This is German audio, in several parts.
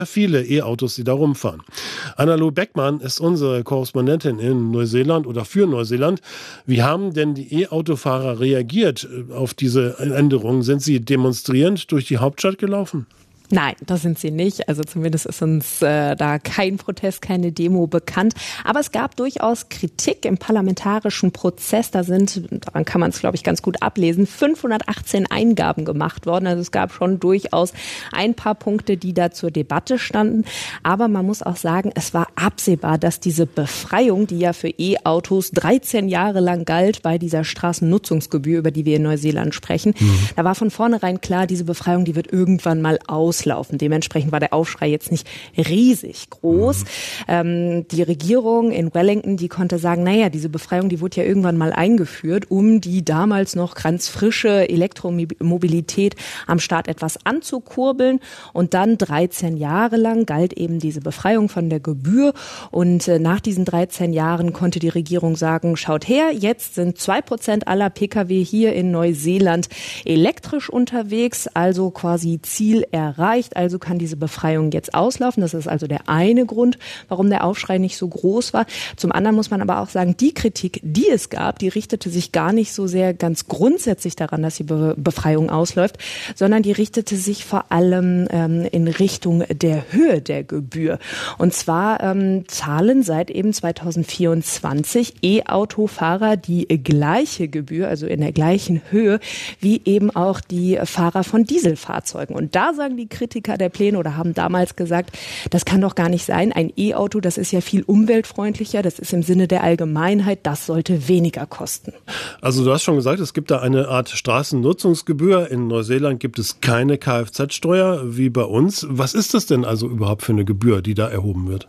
viele E-Autos, die da rumfahren. Anna-Lu Beckmann ist unsere Korrespondentin in Neuseeland oder für Neuseeland. Wie haben denn die E-Autofahrer reagiert auf diese Änderungen? Sind sie demonstrierend durch die Hauptstadt gelaufen? Nein, das sind sie nicht. Also zumindest ist uns da kein Protest, keine Demo bekannt. Aber es gab durchaus Kritik im parlamentarischen Prozess. Daran kann man es, glaube ich, ganz gut ablesen, 518 Eingaben gemacht worden. Also es gab schon durchaus ein paar Punkte, die da zur Debatte standen. Aber man muss auch sagen, es war absehbar, dass diese Befreiung, die ja für E-Autos 13 Jahre lang galt bei dieser Straßennutzungsgebühr, über die wir in Neuseeland sprechen, da war von vornherein klar, diese Befreiung, die wird irgendwann mal auslaufen. Dementsprechend war der Aufschrei jetzt nicht riesig groß. Die Regierung in Wellington, die konnte sagen, naja, diese Befreiung, die wurde ja irgendwann mal eingeführt, um die damals noch ganz frische Elektromobilität am Start etwas anzukurbeln. Und dann 13 Jahre lang galt eben diese Befreiung von der Gebühr. Und nach diesen 13 Jahren konnte die Regierung sagen, schaut her, jetzt sind 2% aller Pkw hier in Neuseeland elektrisch unterwegs, also quasi Ziel erreicht. Also kann diese Befreiung jetzt auslaufen. Das ist also der eine Grund, warum der Aufschrei nicht so groß war. Zum anderen muss man aber auch sagen, die Kritik, die es gab, die richtete sich gar nicht so sehr ganz grundsätzlich daran, dass die Befreiung ausläuft, sondern die richtete sich vor allem in Richtung der Höhe der Gebühr. Und zwar zahlen seit eben 2024 E-Autofahrer die gleiche Gebühr, also in der gleichen Höhe, wie eben auch die Fahrer von Dieselfahrzeugen. Und da sagen die Kritiker der Pläne oder haben damals gesagt, das kann doch gar nicht sein. Ein E-Auto, das ist ja viel umweltfreundlicher, das ist im Sinne der Allgemeinheit, das sollte weniger kosten. Also du hast schon gesagt, es gibt da eine Art Straßennutzungsgebühr. In Neuseeland gibt es keine Kfz-Steuer wie bei uns. Was ist das denn also überhaupt für eine Gebühr, die da erhoben wird?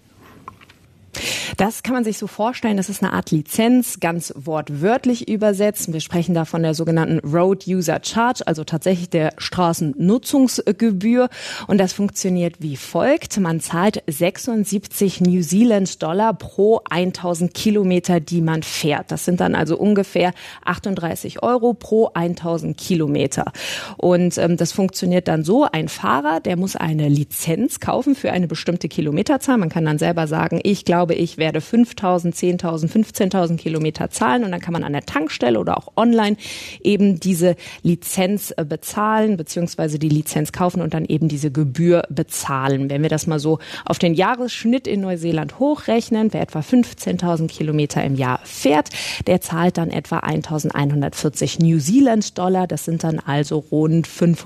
Das kann man sich so vorstellen, das ist eine Art Lizenz, ganz wortwörtlich übersetzt. Wir sprechen da von der sogenannten Road User Charge, also tatsächlich der Straßennutzungsgebühr. Und das funktioniert wie folgt. Man zahlt 76 New Zealand Dollar pro 1000 Kilometer, die man fährt. Das sind dann also ungefähr 38 Euro pro 1000 Kilometer. Und das funktioniert dann so, ein Fahrer, der muss eine Lizenz kaufen für eine bestimmte Kilometerzahl. Man kann dann selber sagen, ich glaube, ich werde 5.000, 10.000, 15.000 Kilometer zahlen und dann kann man an der Tankstelle oder auch online eben diese Lizenz bezahlen beziehungsweise die Lizenz kaufen und dann eben diese Gebühr bezahlen. Wenn wir das mal so auf den Jahresschnitt in Neuseeland hochrechnen, wer etwa 15.000 Kilometer im Jahr fährt, der zahlt dann etwa 1.140 New Zealand Dollar. Das sind dann also rund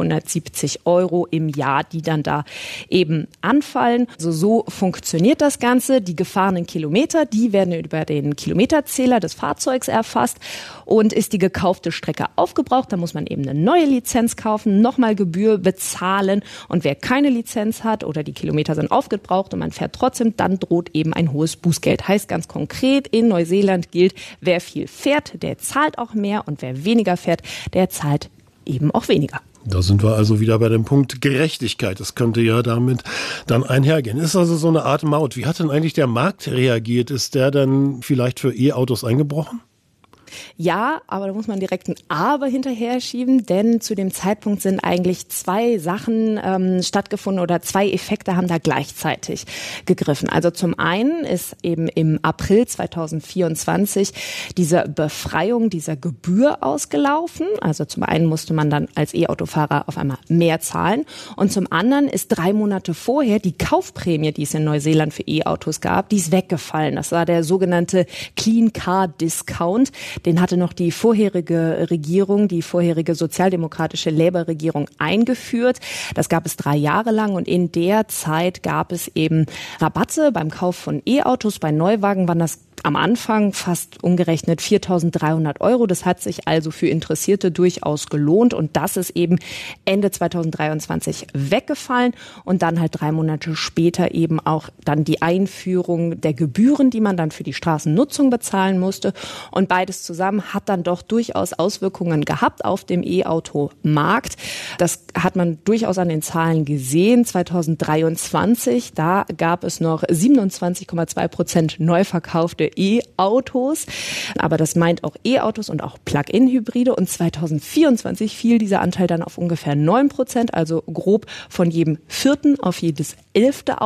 570 Euro im Jahr, die dann da eben anfallen. Also so funktioniert das Ganze. Die gefahrenen Kilometer, die werden über den Kilometerzähler des Fahrzeugs erfasst und ist die gekaufte Strecke aufgebraucht, dann muss man eben eine neue Lizenz kaufen, nochmal Gebühr bezahlen und wer keine Lizenz hat oder die Kilometer sind aufgebraucht und man fährt trotzdem, dann droht eben ein hohes Bußgeld. Heißt ganz konkret, in Neuseeland gilt, wer viel fährt, der zahlt auch mehr und wer weniger fährt, der zahlt eben auch weniger. Da sind wir also wieder bei dem Punkt Gerechtigkeit. Das könnte ja damit dann einhergehen. Ist also so eine Art Maut. Wie hat denn eigentlich der Markt reagiert? Ist der dann vielleicht für E-Autos eingebrochen? Ja, aber da muss man direkt ein Aber hinterher schieben, denn zu dem Zeitpunkt sind eigentlich zwei Sachen stattgefunden oder zwei Effekte haben da gleichzeitig gegriffen. Also zum einen ist eben im April 2024 diese Befreiung dieser Gebühr ausgelaufen. Also zum einen musste man dann als E-Autofahrer auf einmal mehr zahlen und zum anderen ist 3 Monate vorher die Kaufprämie, die es in Neuseeland für E-Autos gab, die ist weggefallen. Das war der sogenannte Clean Car Discount. Den hatte noch die vorherige Regierung, die vorherige sozialdemokratische Labour-Regierung eingeführt. Das gab es 3 Jahre lang und in der Zeit gab es eben Rabatte beim Kauf von E-Autos. Bei Neuwagen waren das am Anfang fast umgerechnet 4.300 Euro. Das hat sich also für Interessierte durchaus gelohnt und das ist eben Ende 2023 weggefallen und dann halt 3 Monate später eben auch dann die Einführung der Gebühren, die man dann für die Straßennutzung bezahlen musste und beides zusammen hat dann doch durchaus Auswirkungen gehabt auf dem E-Auto-Markt. Das hat man durchaus an den Zahlen gesehen. 2023, da gab es noch 27,2% neu verkaufte für E-Autos. Aber das meint auch E-Autos und auch Plug-in-Hybride. Und 2024 fiel dieser Anteil dann auf ungefähr 9%, also grob von jedem 4. auf jedes 11.